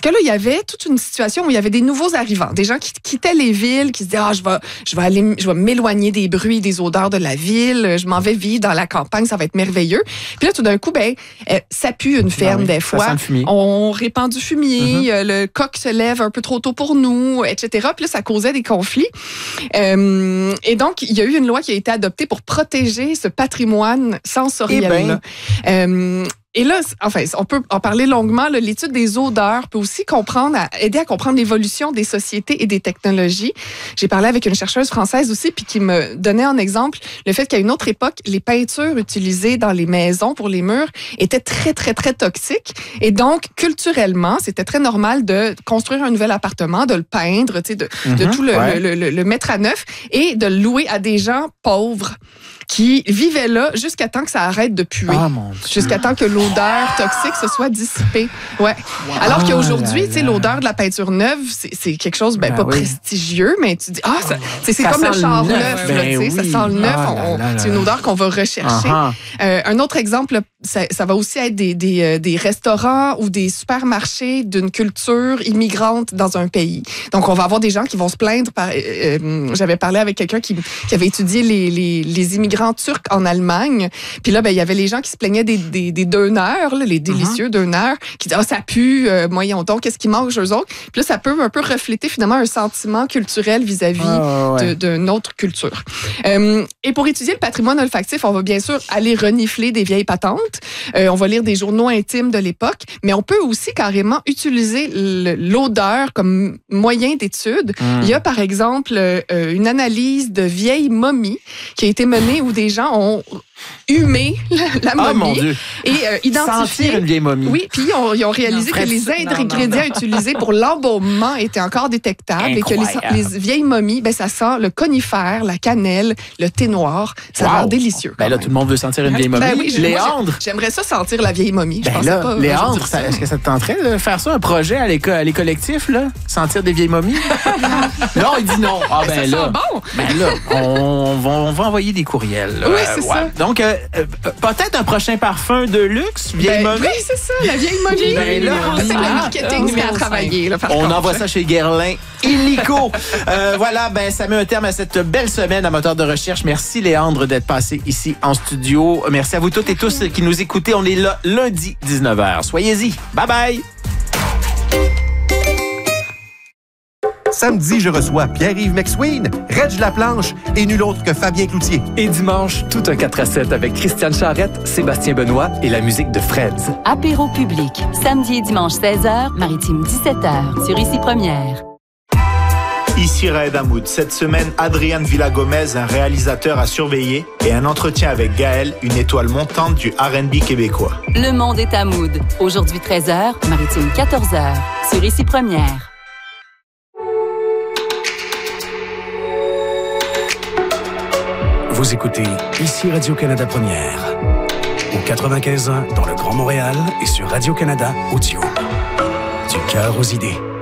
que là, il y avait toute une situation où il y avait des nouveaux arrivants, des gens qui quittaient les villes, qui se disaient, je vais m'éloigner des bruits, des odeurs de la ville, je m'en vais vivre dans la campagne, ça va être merveilleux. Puis là, tout d'un coup, ça pue une ferme des fois. On répand du fumier, le coq se lève un peu trop tôt pour nous, etc. Puis là, ça causait des conflits. Et donc, il y a eu une loi qui a été adoptée pour protéger ce patrimoine sensoriel-là. Et là, enfin, on peut en parler longuement. Là, l'étude des odeurs peut aussi aider à comprendre l'évolution des sociétés et des technologies. J'ai parlé avec une chercheuse française aussi, puis qui me donnait en exemple le fait qu'à une autre époque, les peintures utilisées dans les maisons pour les murs étaient très, très, très toxiques. Et donc, culturellement, c'était très normal de construire un nouvel appartement, de le peindre, tu sais, de tout le mettre à neuf et de le louer à des gens pauvres qui vivaient là jusqu'à temps que ça arrête de puer. Jusqu'à temps que l'odeur toxique se soit dissipée. Ouais. Wow. Alors qu'aujourd'hui, tu sais, l'odeur de la peinture neuve, c'est quelque chose, pas prestigieux, mais tu dis, c'est comme le char neuf, ça sent le neuf. C'est une odeur qu'on va rechercher. Un autre exemple, ça va aussi être des restaurants ou des supermarchés d'une culture immigrante dans un pays. Donc, on va avoir des gens qui vont se plaindre. J'avais parlé avec quelqu'un qui avait étudié les immigrants turcs en Allemagne. Puis là, il y avait les gens qui se plaignaient des döners, les délicieux döners, qui disaient, ça pue, moyen donc, qu'est-ce qu'ils mangent eux autres? Puis là, ça peut un peu refléter finalement un sentiment culturel vis-à-vis d'une autre culture. Et pour étudier le patrimoine olfactif, on va bien sûr aller renifler des vieilles patentes. On va lire des journaux intimes de l'époque, mais on peut aussi carrément utiliser l'odeur comme moyen d'étude. Il y a par exemple une analyse de vieilles momies qui a été menée où des gens ont humé la momie. Mon Dieu. Et identifié sentir une vieille momie. Oui, puis ils ont réalisé que les ingrédients utilisés pour l'embaumement étaient encore détectables. Incroyable. Et que les vieilles momies, ça sent le conifère, la cannelle, le thé noir. Ça a l'air délicieux. Là, tout le monde veut sentir une vieille momie. Oui, Léandre. J'aimerais ça sentir la vieille momie. Léandre, est-ce que ça te tenterait de faire ça, un projet à les collectifs, là? Sentir des vieilles momies? Non, il dit non. Ça sent bon. On va envoyer des courriels. Oui, c'est ça. Donc, peut-être un prochain parfum de luxe, vieille momie. Oui, c'est ça, la vieille momie. C'est le marketing à travailler. On envoie ça chez Guerlain illico. Voilà, ça met un terme à cette belle semaine à Moteur de recherche. Merci, Léandre, d'être passé ici en studio. Merci à vous toutes et tous qui nous écoutez. On est là lundi, 19h. Soyez-y. Bye-bye. Samedi, je reçois Pierre-Yves McSween, Reg Laplanche et nul autre que Fabien Cloutier. Et dimanche, tout un 4-7 avec Christiane Charrette, Sébastien Benoît et la musique de Freds. Apéro public, samedi et dimanche 16h, Maritime 17h, sur Ici Première. Ici Raed Hamoud. Cette semaine, Adrian Villa-Gomez, un réalisateur à surveiller, et un entretien avec Gaël, une étoile montante du R&B québécois. Le monde est à Mood. Aujourd'hui 13h, Maritime 14h, sur Ici Première. Vous écoutez Ici Radio-Canada Première, au 95.1 dans le Grand Montréal et sur Radio-Canada Audio. Du cœur aux idées.